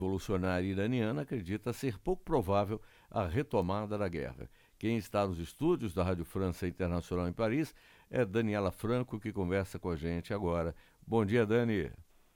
revolucionária iraniana acredita ser pouco provável a retomada da guerra. Quem está nos estúdios da Rádio França Internacional em Paris é Daniela Franco, que conversa com a gente agora. Bom dia, Dani.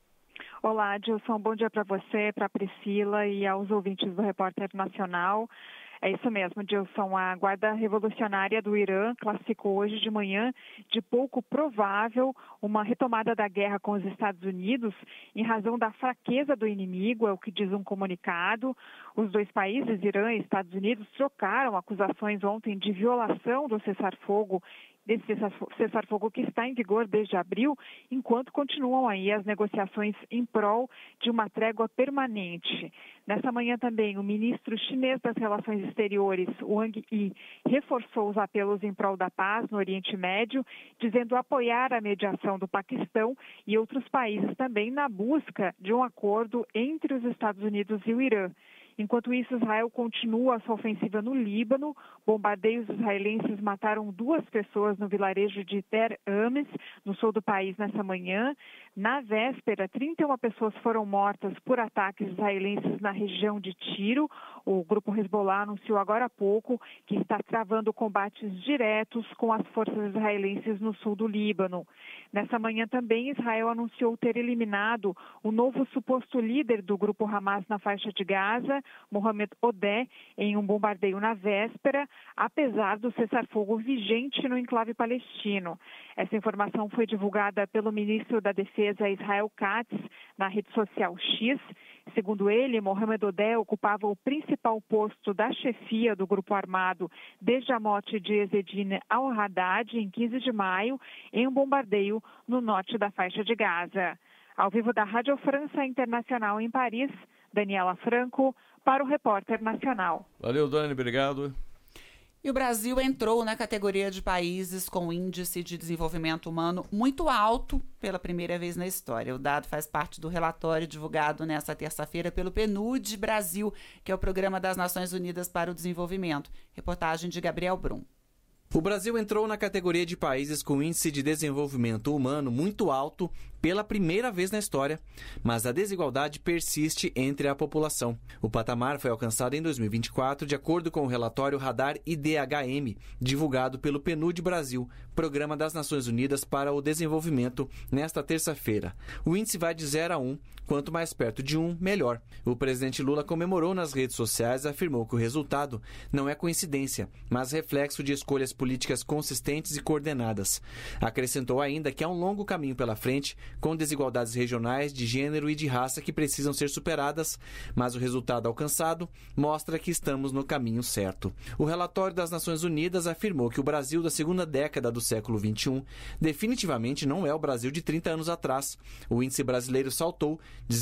Olá, Gilson. Bom dia para você, para a Priscila e aos ouvintes do Repórter Nacional. É isso mesmo, Gilson. A Guarda Revolucionária do Irã classificou hoje de manhã de pouco provável uma retomada da guerra com os Estados Unidos em razão da fraqueza do inimigo, é o que diz um comunicado. Os dois países, Irã e Estados Unidos, trocaram acusações ontem de violação do cessar-fogo, desse cessar-fogo que está em vigor desde abril, enquanto continuam aí as negociações em prol de uma trégua permanente. Nessa manhã também, o ministro chinês das Relações Exteriores, Wang Yi, reforçou os apelos em prol da paz no Oriente Médio, dizendo apoiar a mediação do Paquistão e outros países também na busca de um acordo entre os Estados Unidos e o Irã. Enquanto isso, Israel continua a sua ofensiva no Líbano. Bombardeios israelenses mataram 2 pessoas no vilarejo de Ter Ames, no sul do país, nessa manhã. Na véspera, 31 pessoas foram mortas por ataques israelenses na região de Tiro. O grupo Hezbollah anunciou agora há pouco que está travando combates diretos com as forças israelenses no sul do Líbano. Nessa manhã também, Israel anunciou ter eliminado o novo suposto líder do grupo Hamas na faixa de Gaza, Mohamed Odeh, em um bombardeio na véspera, apesar do cessar-fogo vigente no enclave palestino. Essa informação foi divulgada pelo ministro da Defesa, Israel Katz, na rede social X. Segundo ele, Mohamed Odeh ocupava o principal posto da chefia do grupo armado desde a morte de Ezzedine al-Haddad, em 15 de maio, em um bombardeio no norte da faixa de Gaza. Ao vivo da Rádio França Internacional em Paris, Daniela Franco, para o Repórter Nacional. Valeu, Dani, obrigado. E o Brasil entrou na categoria de países com índice de desenvolvimento humano muito alto pela primeira vez na história. O dado faz parte do relatório divulgado nesta terça-feira pelo PNUD Brasil, que é o Programa das Nações Unidas para o Desenvolvimento. Reportagem de Gabriel Brum. O Brasil entrou na categoria de países com índice de desenvolvimento humano muito alto pela primeira vez na história, mas a desigualdade persiste entre a população. O patamar foi alcançado em 2024, de acordo com o relatório Radar IDHM, divulgado pelo PNUD Brasil, Programa das Nações Unidas para o Desenvolvimento, nesta terça-feira. O índice vai de 0 a 1, quanto mais perto de 1, melhor. O presidente Lula comemorou nas redes sociais e afirmou que o resultado não é coincidência, mas reflexo de escolhas políticas consistentes e coordenadas. Acrescentou ainda que há um longo caminho pela frente, com desigualdades regionais, de gênero e de raça que precisam ser superadas, mas o resultado alcançado mostra que estamos no caminho certo. O relatório das Nações Unidas afirmou que o Brasil da segunda década do século XXI definitivamente não é o Brasil de 30 anos atrás. O índice brasileiro saltou de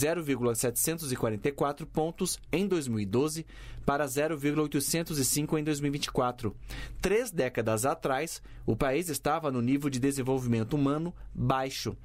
0,744 pontos em 2012 para 0,805 em 2024. 3 décadas atrás, o país estava no nível de desenvolvimento humano baixo,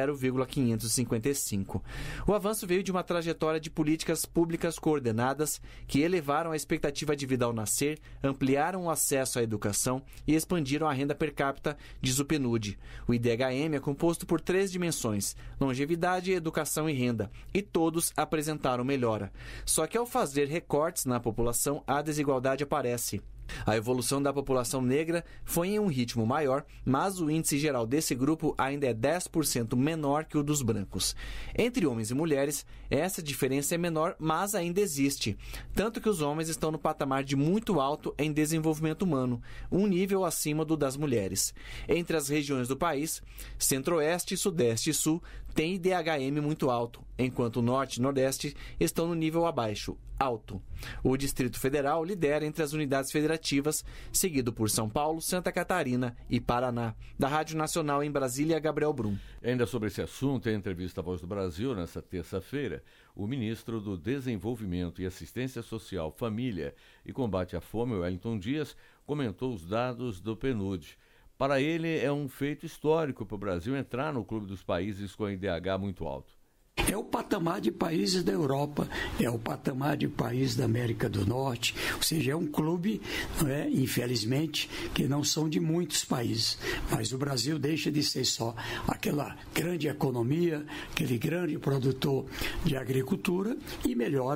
0,555. O avanço veio de uma trajetória de políticas públicas coordenadas que elevaram a expectativa de vida ao nascer, ampliaram o acesso à educação e expandiram a renda per capita, diz o PNUD. O IDHM é composto por 3 dimensões: longevidade, educação e renda, e todos apresentaram melhora. Só que ao fazer recortes na população, a desigualdade aparece. A evolução da população negra foi em um ritmo maior, mas o índice geral desse grupo ainda é 10% menor que o dos brancos. Entre homens e mulheres, essa diferença é menor, mas ainda existe. Tanto que os homens estão no patamar de muito alto em desenvolvimento humano, um nível acima do das mulheres. Entre as regiões do país, Centro-Oeste, Sudeste e Sul têm IDHM muito alto, enquanto o Norte e Nordeste estão no nível abaixo, alto. O Distrito Federal lidera entre as unidades federativas, seguido por São Paulo, Santa Catarina e Paraná. Da Rádio Nacional em Brasília, Gabriel Brum. Ainda sobre esse assunto, em entrevista à Voz do Brasil, nesta terça-feira, o ministro do Desenvolvimento e Assistência Social, Família e Combate à Fome, Wellington Dias, comentou os dados do PNUD. Para ele, é um feito histórico para o Brasil entrar no clube dos países com IDH muito alto. É o patamar de países da Europa, é o patamar de países da América do Norte, ou seja, é um clube, não é, infelizmente, que não são de muitos países, mas o Brasil deixa de ser só aquela grande economia, aquele grande produtor de agricultura e melhora